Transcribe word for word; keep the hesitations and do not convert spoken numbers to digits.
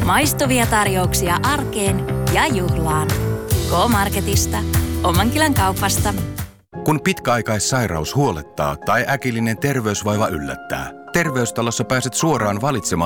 Maistuvia tarjouksia arkeen ja juhlaan. K-Marketista. Omankylän kaupasta. Kun pitkäaikaissairaus huolettaa tai äkillinen terveysvaiva yllättää, Terveystalossa pääset suoraan valitsemaan